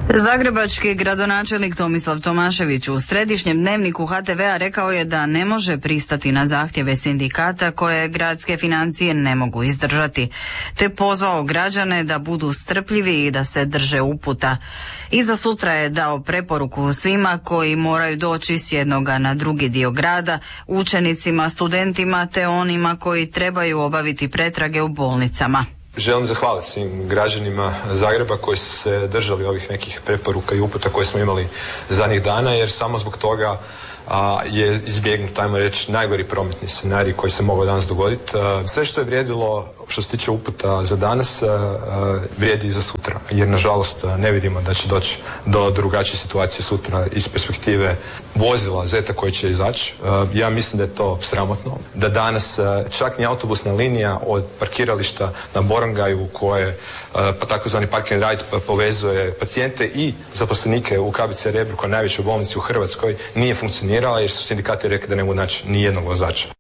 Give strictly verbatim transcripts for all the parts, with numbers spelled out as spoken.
Zagrebački gradonačelnik Tomislav Tomašević u središnjem dnevniku H T V-a rekao je da ne može pristati na zahtjeve sindikata koje gradske financije ne mogu izdržati, te pozvao građane da budu strpljivi i da se drže uputa. I za sutra je dao preporuku svima koji moraju doći s jednoga na drugi dio grada, učenicima, studentima te onima koji trebaju obaviti pretrage u bolnicama. Želim zahvaliti svim građanima Zagreba koji su se držali ovih nekih preporuka i uputa koje smo imali zadnjih dana, jer samo zbog toga a, je izbjegnut, ajmo reći, najgori prometni scenarij koji se mogao danas dogoditi. A, sve što je vrijedilo što se tiče uputa za danas, a, a, vrijedi i za sutra, jer nažalost ne vidimo da će doći do drugačije situacije sutra iz perspektive vozila Zeta koji će izaći. A, ja mislim da je to sramotno, da danas a, čak ni autobusna linija od parkirališta na Borongaju koje pa takozvani park and ride povezuje pacijente i zaposlenike u K B C Rebru kao najvećoj bolnici u Hrvatskoj nije funkcionirala jer su sindikati rekli da ne mogu naći ni jednog vozača.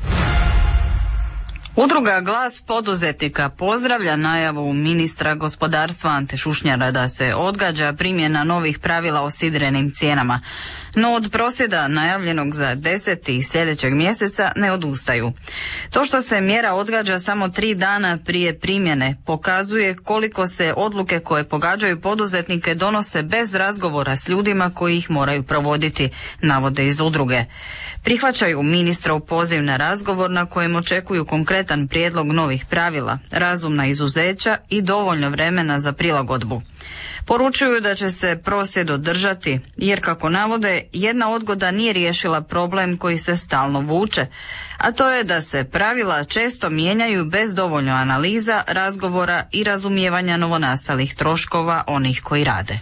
Udruga Glas poduzetnika pozdravlja najavu ministra gospodarstva Ante Šušnjara da se odgađa primjena novih pravila o sidrenim cijenama. No od prosvjeda najavljenog za deseti sljedećeg mjeseca ne odustaju. To što se mjera odgađa samo tri dana prije primjene pokazuje koliko se odluke koje pogađaju poduzetnike donose bez razgovora s ljudima koji ih moraju provoditi, navode iz udruge. Prihvaćaju ministrov poziv na razgovor na kojem očekuju konkretan prijedlog novih pravila, razumna izuzeća i dovoljno vremena za prilagodbu. Poručuju da će se prosvjed održati, jer kako navode, jedna odgoda nije riješila problem koji se stalno vuče, a to je da se pravila često mijenjaju bez dovoljno analiza, razgovora i razumijevanja novonastalih troškova onih koji rade.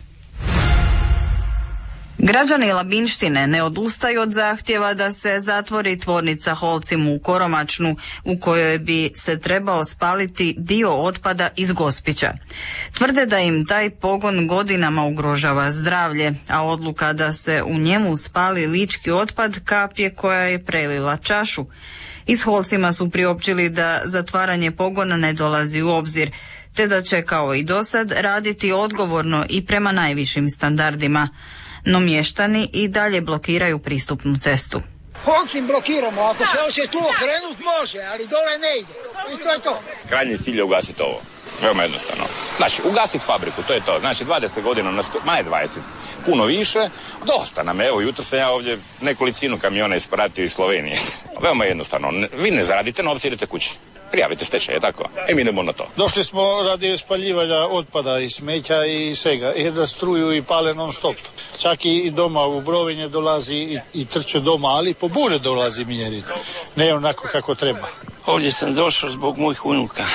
Građani Labinštine ne odustaju od zahtjeva da se zatvori tvornica Holcim u Koromačnu, u kojoj bi se trebao spaliti dio otpada iz Gospića. Tvrde da im taj pogon godinama ugrožava zdravlje, a odluka da se u njemu spali lički otpad kap je koja je prelila čašu. Iz Holcima su priopćili da zatvaranje pogona ne dolazi u obzir, te da će kao i dosad raditi odgovorno i prema najvišim standardima. No mještani i dalje blokiraju pristupnu cestu. Holcim blokiramo, ako se hoće tu okrenut može, ali dole ne ide. I to je to. Krajnji cilj je ugasiti ovo. Veoma jednostavno. Znači, ugasiti fabriku, to je to. Znači, dvadeset godina, na sto, manje dvadeset, puno više. Dosta nam, evo, jutro sam ja ovdje nekolicinu kamiona ispratio iz Slovenije. Veoma jednostavno. Vi ne zaradite novce, idete kući. Prijavite stečaj, je tako? I mi idemo na to. Došli smo radi spaljivanja otpada i smeća i svega. I da struju i pale non stop. Čak i doma u Brovinje dolazi i, i trče doma, ali po bure dolazi mjeriti. Ne onako kako treba. Ovdje sam došao zbog mojih unuka.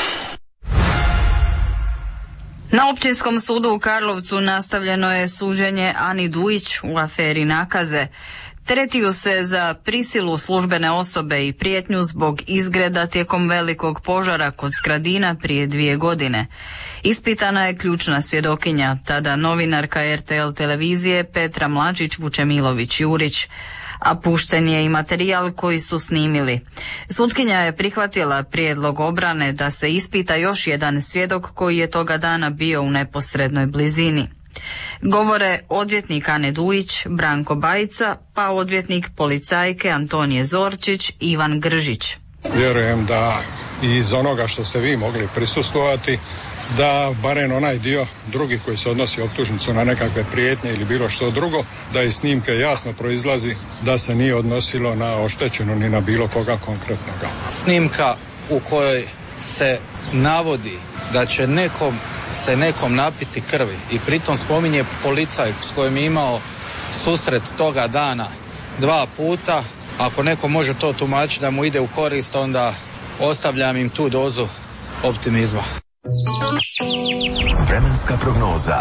Na Općinskom sudu u Karlovcu nastavljeno je suđenje Ani Dujić u aferi Nakaze. Teretiju se za prisilu službene osobe i prijetnju zbog izgreda tijekom velikog požara kod Skradina prije dvije godine. Ispitana je ključna svjedokinja, tada novinarka R T L televizije Petra Mlačić-Vučemilović-Jurić, a pušten je i materijal koji su snimili. Sutkinja je prihvatila prijedlog obrane da se ispita još jedan svjedok koji je toga dana bio u neposrednoj blizini. Govore odvjetnik Ane Dujić, Branko Bajica, pa odvjetnik policajke Antonije Zorčić, Ivan Gržić. Vjerujem da iz onoga što ste vi mogli prisustvovati, da barem onaj dio drugi koji se odnosi optužnicu na nekakve prijetnje ili bilo što drugo, da iz snimke jasno proizlazi da se nije odnosilo na oštećenu ni na bilo koga konkretnoga. Snimka u kojoj se navodi da će nekom se nekom napiti krvi i pritom spominje policaj s kojim je imao susret toga dana dva puta. Ako neko može to tumačiti da mu ide u korist, onda ostavljam im tu dozu optimizma. Vremenska prognoza.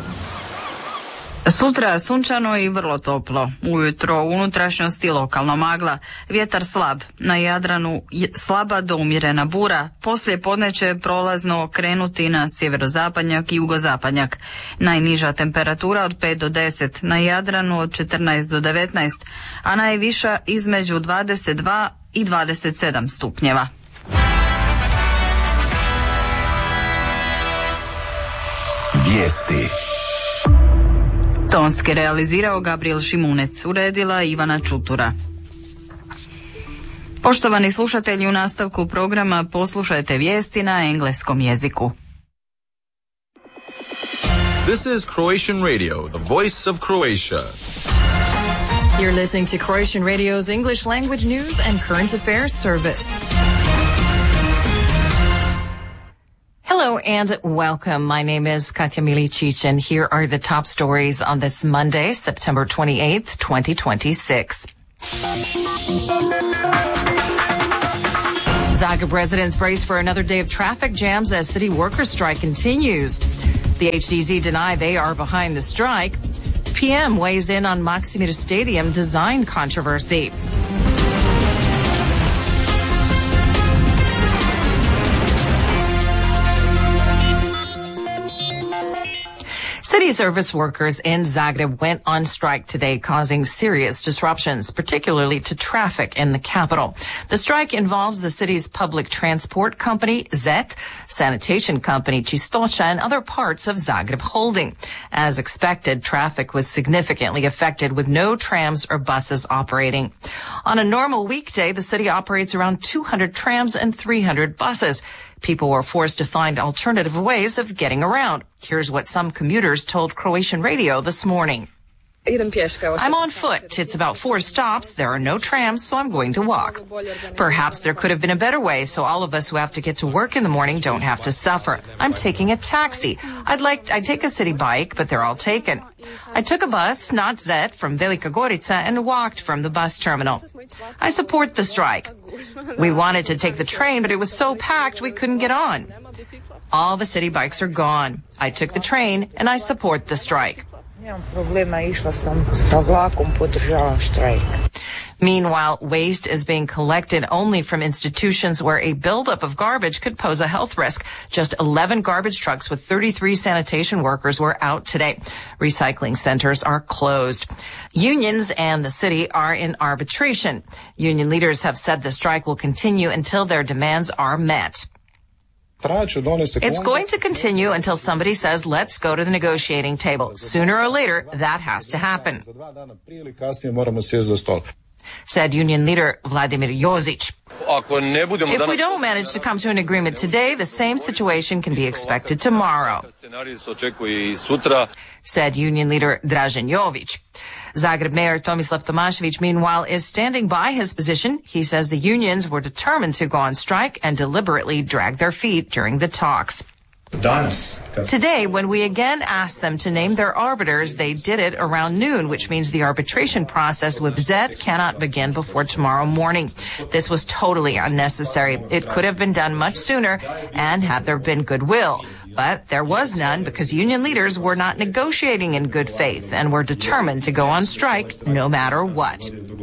Sutra sunčano i vrlo toplo. Ujutro u unutrašnjosti lokalno magla. Vjetar slab. Na Jadranu slaba do umjerena bura. Poslije podne će prolazno krenuti na sjeverozapadnjak i jugozapadnjak. Najniža temperatura od pet do deset. Na Jadranu od četrnaest do devetnaest. A najviša između dvadeset dva i dvadeset sedam stupnjeva. Vijesti. Tonski realizirao Gabriel Šimunec, uredila Ivana Čutura. Poštovani slušatelji, u nastavku programa poslušajte vijesti na engleskom jeziku. This is Croatian Radio, the voice of Croatia. You're listening to Croatian Radio's English language news and current affairs service. Hello and welcome. My name is Katja Milicic, and here are the top stories on this Monday, September twenty-eighth, twenty twenty-six. Zagreb residents brace for another day of traffic jams as city workers' strike continues. The H D Z deny they are behind the strike. P M weighs in on Maksimir Stadium design controversy. City service workers in Zagreb went on strike today, causing serious disruptions, particularly to traffic in the capital. The strike involves the city's public transport company, Z E T, sanitation company, Čistoća, and other parts of Zagreb Holding. As expected, traffic was significantly affected with no trams or buses operating. On a normal weekday, the city operates around two hundred trams and three hundred buses. People were forced to find alternative ways of getting around. Here's what some commuters told Croatian Radio this morning. I'm on foot. It's about four stops. There are no trams, so I'm going to walk. Perhaps there could have been a better way, so all of us who have to get to work in the morning don't have to suffer. I'm taking a taxi. I'd like, I'd take a city bike, but they're all taken. I took a bus, not Z E T, from Velika Gorica and walked from the bus terminal. I support the strike. We wanted to take the train, but it was so packed we couldn't get on. All the city bikes are gone. I took the train and I support the strike. Meanwhile, waste is being collected only from institutions where a buildup of garbage could pose a health risk. Just eleven garbage trucks with thirty-three sanitation workers were out today. Recycling centers are closed. Unions and the city are in arbitration. Union leaders have said the strike will continue until their demands are met. It's going to continue until somebody says, let's go to the negotiating table. Sooner or later, that has to happen, said union leader Vladimir Jozic. If we don't manage to come to an agreement today, the same situation can be expected tomorrow, said union leader Dražen Jović. Zagreb Mayor Tomislav Tomašević, meanwhile, is standing by his position. He says the unions were determined to go on strike and deliberately drag their feet during the talks. Today, when we again asked them to name their arbiters, they did it around noon, which means the arbitration process with Z E T cannot begin before tomorrow morning. This was totally unnecessary. It could have been done much sooner and had there been goodwill. But there was none because union leaders were not negotiating in good faith and were determined to go on strike no matter what.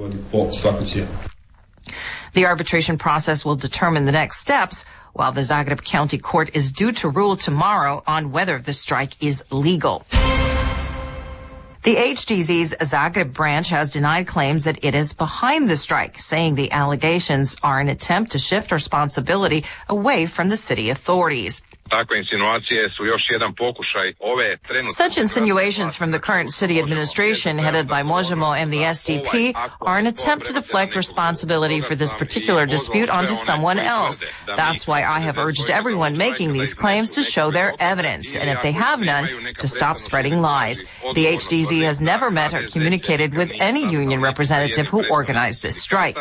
The arbitration process will determine the next steps, while the Zagreb County Court is due to rule tomorrow on whether the strike is legal. The H D Z's Zagreb branch has denied claims that it is behind the strike, saying the allegations are an attempt to shift responsibility away from the city authorities. Such insinuations from the current city administration, headed by Možemo and the S D P, are an attempt to deflect responsibility for this particular dispute onto someone else. That's why I have urged everyone making these claims to show their evidence, and if they have none, to stop spreading lies. The H D Z has never met or communicated with any union representative who organized this strike,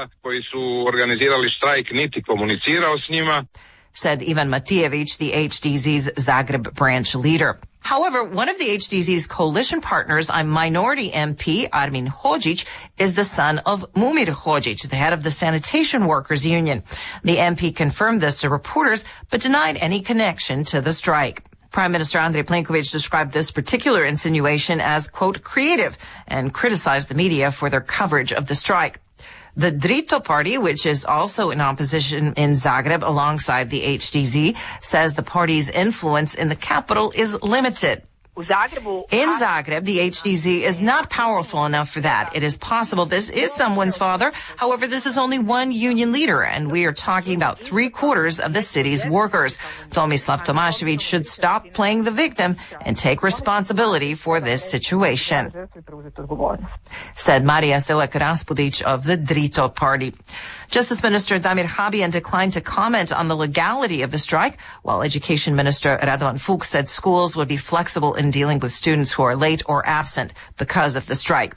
said Ivan Matijević, the H D Z's Zagreb branch leader. However, one of the H D Z's coalition partners, a minority M P, Armin Hodžić, is the son of Mumir Hodžić, the head of the Sanitation Workers Union. The M P confirmed this to reporters, but denied any connection to the strike. Prime Minister Andrej Plenković described this particular insinuation as, quote, creative, and criticized the media for their coverage of the strike. The Drito party, which is also in opposition in Zagreb alongside the H D Z, says the party's influence in the capital is limited. In Zagreb, the H D Z is not powerful enough for that. It is possible this is someone's father. However, this is only one union leader, and we are talking about three quarters of the city's workers. Tomislav Tomašević should stop playing the victim and take responsibility for this situation, said Marija Selak-Raspudić of the Drito party. Justice Minister Damir Habijan declined to comment on the legality of the strike, while Education Minister Radovan Fuchs said schools would be flexible in dealing with students who are late or absent because of the strike.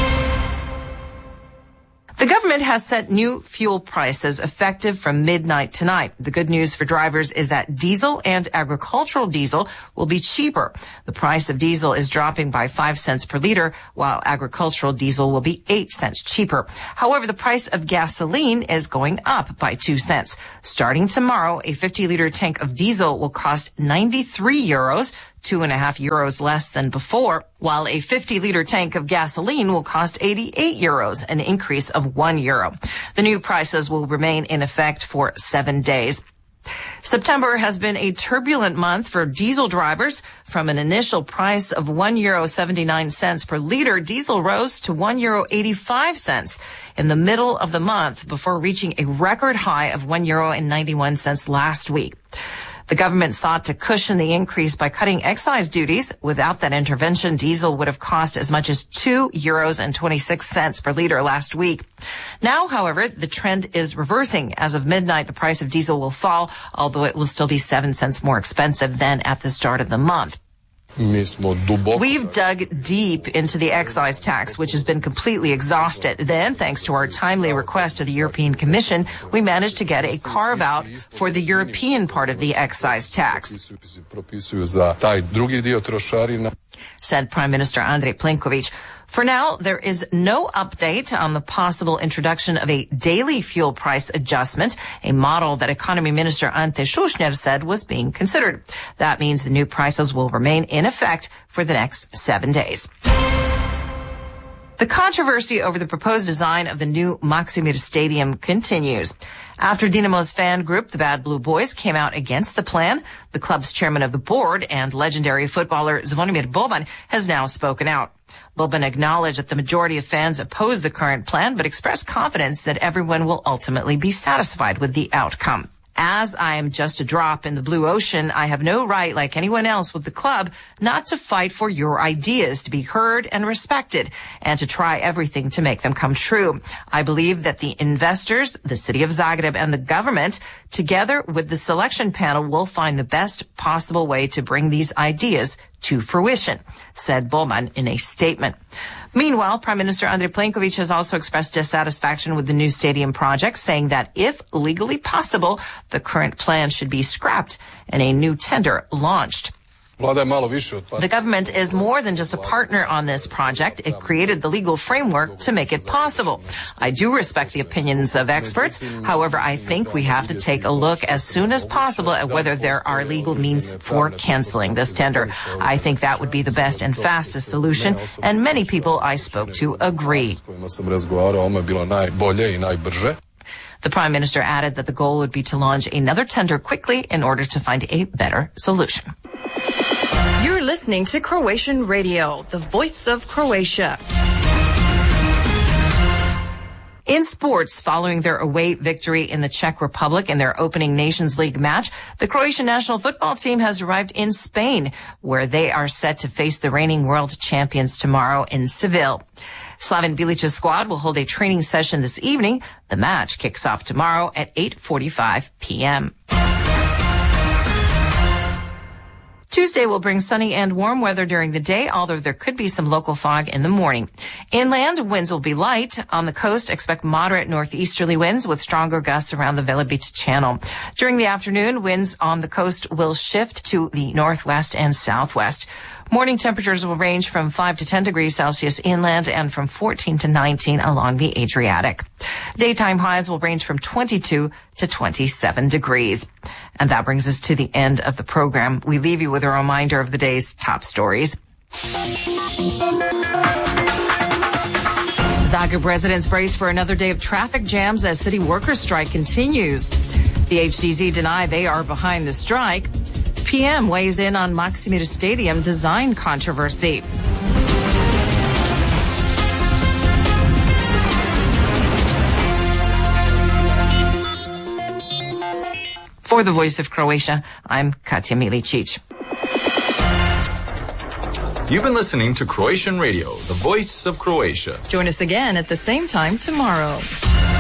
The government has set new fuel prices effective from midnight tonight. The good news for drivers is that diesel and agricultural diesel will be cheaper. The price of diesel is dropping by five cents per liter, while agricultural diesel will be eight cents cheaper. However, the price of gasoline is going up by two cents. Starting tomorrow, a fifty liter tank of diesel will cost ninety-three euros, two and a half euros less than before, while a fifty liter tank of gasoline will cost eighty-eight euros, an increase of one euro. The new prices will remain in effect for seven days. September has been a turbulent month for diesel drivers. From an initial price of one euro seventy-nine cents per liter, diesel rose to one euro eighty-five cents in the middle of the month before reaching a record high of one euro ninety-one cents last week. The government sought to cushion the increase by cutting excise duties. Without that intervention, diesel would have cost as much as two euros and twenty-six cents per liter last week. Now, however, the trend is reversing. As of midnight, the price of diesel will fall, although it will still be seven cents more expensive than at the start of the month. We've dug deep into the excise tax, which has been completely exhausted. Then, thanks to our timely request to the European Commission, we managed to get a carve-out for the European part of the excise tax, said Prime Minister Andrej Plenković. For now, there is no update on the possible introduction of a daily fuel price adjustment, a model that Economy Minister Ante Šušnjar said was being considered. That means the new prices will remain in effect for the next seven days. The controversy over the proposed design of the new Maksimir Stadium continues. After Dinamo's fan group, the Bad Blue Boys, came out against the plan, the club's chairman of the board and legendary footballer Zvonimir Boban has now spoken out. Boban acknowledged that the majority of fans oppose the current plan, but expressed confidence that everyone will ultimately be satisfied with the outcome. As I am just a drop in the blue ocean, I have no right, like anyone else with the club, not to fight for your ideas, to be heard and respected, and to try everything to make them come true. I believe that the investors, the city of Zagreb, and the government, together with the selection panel, will find the best possible way to bring these ideas to fruition, said Boban in a statement. Meanwhile, Prime Minister Andrej Plenković has also expressed dissatisfaction with the new stadium project, saying that if legally possible, the current plan should be scrapped and a new tender launched. The government is more than just a partner on this project. It created the legal framework to make it possible. I do respect the opinions of experts. However, I think we have to take a look as soon as possible at whether there are legal means for canceling this tender. I think that would be the best and fastest solution, and many people I spoke to agree. The Prime Minister added that the goal would be to launch another tender quickly in order to find a better solution. You're listening to Croatian Radio, the voice of Croatia. In sports, following their away victory in the Czech Republic in their opening Nations League match, the Croatian national football team has arrived in Spain, where they are set to face the reigning world champions tomorrow in Seville. Slaven Bilic's squad will hold a training session this evening. The match kicks off tomorrow at eight forty-five p.m. Tuesday will bring sunny and warm weather during the day, although there could be some local fog in the morning. Inland, winds will be light. On the coast, expect moderate northeasterly winds with stronger gusts around the Velebit Channel. During the afternoon, winds on the coast will shift to the northwest and southwest. Morning temperatures will range from five to ten degrees Celsius inland and from fourteen to nineteen along the Adriatic. Daytime highs will range from twenty-two to twenty-seven degrees. And that brings us to the end of the program. We leave you with a reminder of the day's top stories. Zagreb residents brace for another day of traffic jams as city workers' strike continues. The H D Z deny they are behind the strike. p m weighs in on Maksimir Stadium design controversy. For the Voice of Croatia, I'm Katja Milicic. You've been listening to Croatian Radio, the voice of Croatia. Join us again at the same time tomorrow.